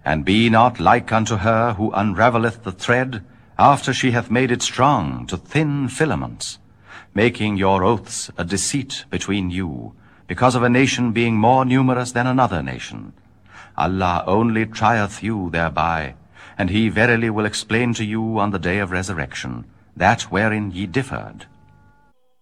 And be not like unto her who unravelleth the thread, after she hath made it strong, to thin filaments, making your oaths a deceit between you, because of a nation being more numerous than another nation. Allah only trieth you thereby, and he verily will explain to you on the day of resurrection that wherein ye differed.